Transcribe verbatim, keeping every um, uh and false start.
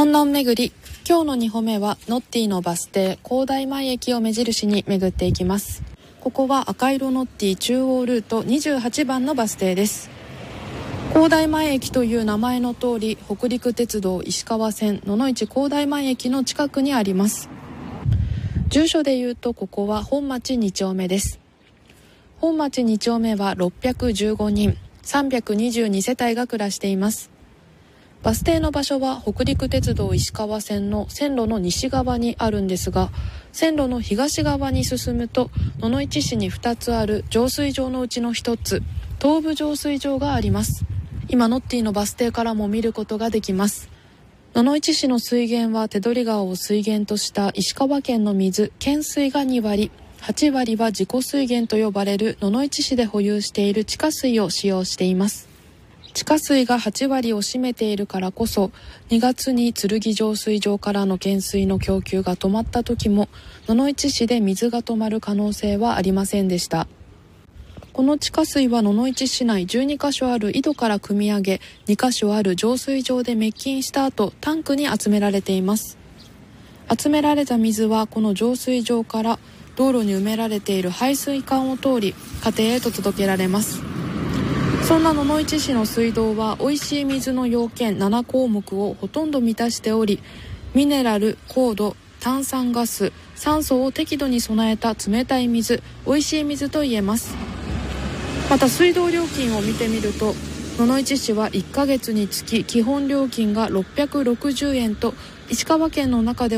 観音巡り。今日のにほんめはノッティのバス停高台前駅を目印に巡っていきます。ここは赤色ノッティ中央ルートにじゅうはちばんのバス停です。高台前駅という名前の通り、北陸鉄道石川線野々市高台前駅の近くにあります。住所でいうとここは本町に丁目です。本町に丁目はろっぴゃくじゅうごにん、さんびゃくにじゅうにせたいが暮らしています。バス停の場所は北陸鉄道石川線の線路の西側にあるんですが、線路の東側に進むと野々市市にふたつある浄水場のうちのひとつ、東部浄水場があります。今ノッティのバス停からも見ることができます。野々市市の水源は手取川を水源とした石川県の水、県水がにわり、はちわりは自己水源と呼ばれる野々市市で保有している地下水を使用しています。地下水がはちわりを占めているからこそ、にがつに剣浄水場からの県水の供給が止まった時も野々市市で水が止まる可能性はありませんでした。この地下水は野々市市内じゅうにかしょある井戸から汲み上げ、にかしょある浄水場で滅菌した後タンクに集められています。集められた水はこの浄水場から道路に埋められている排水管を通り家庭へと届けられます。そんな野々市市の水道は美味しい水の要件ななこうもくをほとんど満たしており、ミネラル、硬度、炭酸ガス、酸素を適度に備えた冷たい水、美味しい水と言えます。また水道料金を見てみると、野々市市はいっかげつにつき基本料金がろっぴゃくろくじゅうえんと石川県の中で